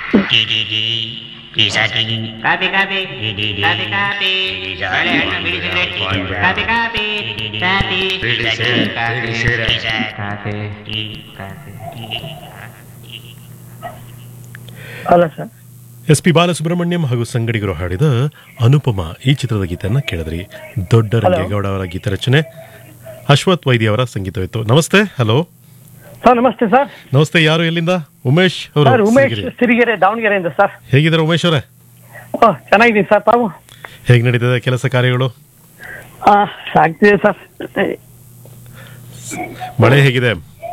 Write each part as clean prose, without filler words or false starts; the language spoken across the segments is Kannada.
ಕಾಪಿ ಕಾಪಿ ಕಾಪಿ ಕಾಪಿ ಬಾಳೆಹಣ್ಣು ಬಿಡಿ cigarette copy copy copy copy ಅಲ್ಲ ಸರ್. ಎಸ್ ಪಿ ಬಾಲಸುಬ್ರಹ್ಮಣ್ಯಂ ಹಾಗೂ ಸಂಗಡಿಗರು ಹಾಡಿದ ಅನುಪಮ ಈ ಚಿತ್ರದ ಗೀತೆಯನ್ನು ಕೇಳಿದ್ರಿ. ದೊಡ್ಡ ರಂಗೇಗೌಡ ಅವರ ಗೀತ ರಚನೆ, ಅಶ್ವಥ್ ವೈದ್ಯ ಅವರ ಸಂಗೀತವಿತ್ತು. ನಮಸ್ತೆ. ಹಲೋ ಸರ್ ನಮಸ್ತೆ ಸರ್. ನಮಸ್ತೆ. ಯಾರು, ಎಲ್ಲಿಂದ? ಉಮೇಶ್ ಸರ್ ಅವರು. ಉಮೇಶ್ ಸಿರಿಗೆರೆ ದಾವಣಗೆರೆಯಿಂದ ಸರ್. ಹೇಗಿದ್ದಾರೆ ಉಮೇಶ್ ಅವರೇ? ಚೆನ್ನಾಗಿದ್ದೀನಿ ಸರ್. ತಾವು? ಹೇಗೆ ನಡೀತದೆ ಕೆಲಸ ಕಾರ್ಯಗಳು? ಆಗ್ತಿದೆ ಸರ್. ಮಳೆ ಹೇಗಿದೆ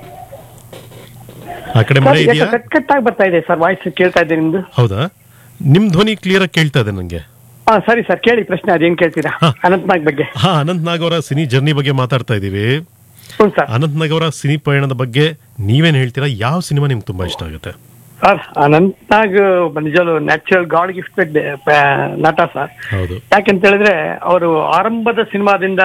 ಆ ಕಡೆ? ಮಳೆ ಇದೆಯಾ? ಕಟ್ ಕಟ್ ಆಗಿ ಬರ್ತಾ ಇದೆ ಸರ್, ವಾಯ್ಸ್ ಕೇಳ್ತಾ ಇದೆ ನಿಮ್ದು. ಹೌದಾ? ನಿಮ್ ಧ್ವನಿ ಕ್ಲಿಯರ್ ಆಗಿ ಕೇಳ್ತಾ ಇದೆ ನಂಗೆ. ಸರಿ ಸರ್, ಕೇಳಿ ಪ್ರಶ್ನೆ. ಅದೇನ್ ಕೇಳ್ತೀರಾ? ಅನಂತನಾಗ್ ಬಗ್ಗೆ. ಅನಂತನಾಗ್ ಅವರ ಸಿನಿ ಜರ್ನಿ ಬಗ್ಗೆ ಮಾತಾಡ್ತಾ ಇದೀವಿ. ಹ್ಞೂ ಸರ್. ಅನಂತನಾಗ್ ಅವರ ಸಿನಿ ಪಯಣದ ಬಗ್ಗೆ ನೀವೇನ್ ಹೇಳ್ತೀರಾ? ಯಾವ ಸಿನಿಮಾ ನಿಮ್ಗೆ ತುಂಬಾ ಇಷ್ಟ ಆಗುತ್ತೆ? ಸರ್ ಅನಂತನಾಗ್ ನಿಜವಾಗ್ಲೂ ನ್ಯಾಚುರಲ್ ಗಾಡ್ ಗಿಫ್ಟೆಡ್ ನಟ ಸರ್. ಹೌದು. ಯಾಕೆಂತ ಹೇಳಿದ್ರೆ ಅವರು ಆರಂಭದ ಸಿನಿಮಾದಿಂದ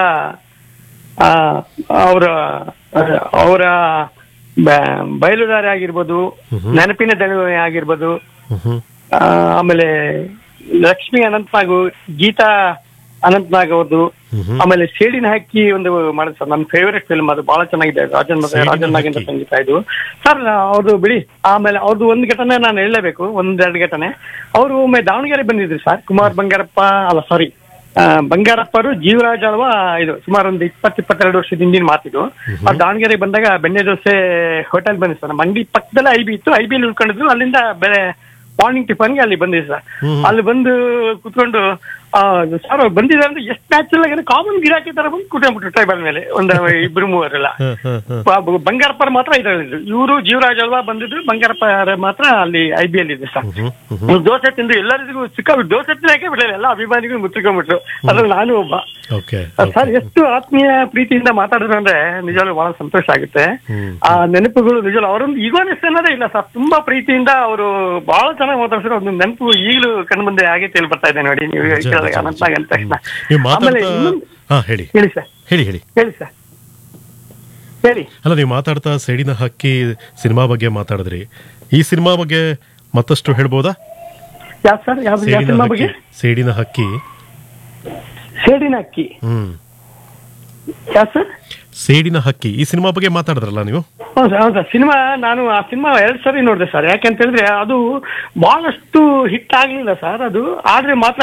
ಅವರ ಬಯಲುದಾರಿ ಆಗಿರ್ಬೋದು, ನೆನಪಿನ ದಣಿವೆ ಆಗಿರ್ಬೋದು, ಆಮೇಲೆ ಲಕ್ಷ್ಮಿ ಅನಂತನಾಗು, ಗೀತಾ ಅನಂತನಾಗ್ ಅವ್ರದ್ದು, ಆಮೇಲೆ ಸೇಡಿನ ಹಕ್ಕಿ ಒಂದು ಮಾಡಿದ್ ಸರ್, ನನ್ನ ಫೇವರೇಟ್ ಫಿಲ್ಮ್. ಅದು ಬಹಳ ಚೆನ್ನಾಗಿದೆ. ರಾಜನ್ ನಾಗಿಂದ ಸಂಗೀತ ಇದು ಸರ್. ಅವ್ರದ್ದು ಬಿಡಿ. ಆಮೇಲೆ ಅವ್ರದ್ದು ಒಂದು ಘಟನೆ ನಾನು ಹೇಳಲೇಬೇಕು, ಒಂದೆರಡು ಘಟನೆ. ಅವರು ಒಮ್ಮೆ ದಾವಣಗೆರೆ ಬಂದಿದ್ರು ಸರ್. ಕುಮಾರ್ ಬಂಗಾರಪ್ಪರು ಜೀವರಾಜ್ ಅಲ್ವ, ಇದು ಸುಮಾರು ಒಂದು 22 ವರ್ಷದ ಹಿಂದಿನ ಮಾತಿದು. ಅವ್ರು ದಾವಣಗೆರೆಗೆ ಬಂದಾಗ ಬೆಣ್ಣೆ ದೋಸೆ ಹೋಟೆಲ್ ಬಂದಿದ್ರು ಸರ್. ನಮ್ಮ ಅಂಗಡಿ ಪಕ್ಕದಲ್ಲೇ ಐಬಿ ಇತ್ತು, ಐಬಿಯಲ್ಲಿ ಉಳ್ಕೊಂಡಿದ್ರು. ಅಲ್ಲಿಂದ ಮಾರ್ನಿಂಗ್ ಟಿಫನ್ಗೆ ಅಲ್ಲಿ ಬಂದಿದೆ ಸರ್. ಅಲ್ಲಿ ಬಂದು ಕುತ್ಕೊಂಡು ಸರ್ ಅವ್ರು ಬಂದಿದ್ದಾರೆ ಅಂದ್ರೆ ಎಷ್ಟು ನ್ಯಾಚುರಲ್ ಆಗಿ ಕಾಮನ್ ಗಿರಾಕಿ ತರ ಬಂದು ಕೂತ್ಕೊಂಡ್ಬಿಟ್ರು ಟೇಬಲ್ ಮೇಲೆ, ಒಂದು ಇಬ್ರು ಮೂವರೆಲ್ಲ. ಬಂಗಾರಪ್ಪರ್ ಮಾತ್ರ ಇದ್ರಲ್ಲಿದ್ರು. ಇವರು ಜೀವರಾಜ್ ಅಲ್ವಾ ಬಂದಿದ್ರು, ಬಂಗಾರಪ್ಪ ಮಾತ್ರ ಅಲ್ಲಿ ಐಬಿಯಲ್ಲಿ ಇದೆ ಸರ್. ದೋಸೆ ತಿಂದು ಎಲ್ಲರಿಗೂ ಸಿಕ್ಕಾಬಿಟ್ಟು ದೋಸೆ ತಿನ್ನಕ್ಕೆ ಬಿಡಲಿಲ್ಲ, ಎಲ್ಲ ಅಭಿಮಾನಿಗಳು ಮುಚ್ಚಿಕೊಂಡ್ಬಿಟ್ರು. ಅದ್ರಲ್ಲಿ ನಾನು ಒಬ್ಬ. ಸರ್ ಎಷ್ಟು ಆತ್ಮೀಯ ಪ್ರೀತಿಯಿಂದ ಮಾತಾಡಿದ್ರು ಅಂದ್ರೆ ನಿಜವಾಗ್ಲೂ ಬಹಳ ಸಂತೋಷ ಆಗುತ್ತೆ. ಆ ನೆನಪುಗಳು ನಿಜವಾಗ್ಲೂ ಅವರೊಂದು ಈಗೋನೆಸ್ ಅನ್ನೋದೇ ಇಲ್ಲ ಸರ್. ತುಂಬಾ ಪ್ರೀತಿಯಿಂದ ಅವರು ಬಹಳ ಚೆನ್ನಾಗಿ ಮಾತಾಡ್ತಾರೆ. ಒಂದು ನೆನಪು ಈಗಲೂ ಕಣ್ಣು ಮುಂದೆ ಹಾಗೆ ತೇಲಿ ಬರ್ತಾ ಇದೆ ನೋಡಿ ನೀವು ಅನಂತನಾಗ್ ಅಂದ ತಕ್ಷಣ. ಆಮೇಲೆ ಹೇಳಿ ಸರ್, ಹೇಳಿ ಹೇಳಿ ಹೇಳಿ ಸರ್, ಹೇಳಿ. ಅಲ್ಲ, ನೀವು ಮಾತಾಡ್ತಾ ಸೇಡಿನ ಹಕ್ಕಿ ಸಿನಿಮಾ ಬಗ್ಗೆ ಮಾತಾಡಿದ್ರಿ. ಈ ಸಿನಿಮಾ ಬಗ್ಗೆ ಮತ್ತಷ್ಟು ಹೇಳ್ಬೋದಾ? ಯಾವ ಸರ್? ಯಾವ ಸಿನಿಮಾ ಬಗ್ಗೆ? ಸೇಡಿನ ಹಕ್ಕಿ. ಸೇಡಿನ ಹಕ್ಕಿ ಯಾವ ಸರ್? ಸೇಡಿನ ಹಕ್ಕಿ ಈ ಸಿನಿಮಾ ಬಗ್ಗೆ ಮಾತಾಡಿದ್ರಲ್ಲ ನೀವು? ಹೌದಾ? ಸಿನಿಮಾ ನಾನು ಆ ಸಿನಿಮಾ 2 ಸರಿ ನೋಡಿದೆ ಸರ್. ಯಾಕೆಂತ ಹೇಳಿದ್ರೆ ಅದು ಬಹಳಷ್ಟು ಹಿಟ್ ಆಗ್ಲಿಲ್ಲ ಸರ್ ಅದು. ಆದ್ರೆ ಮಾತ್ರ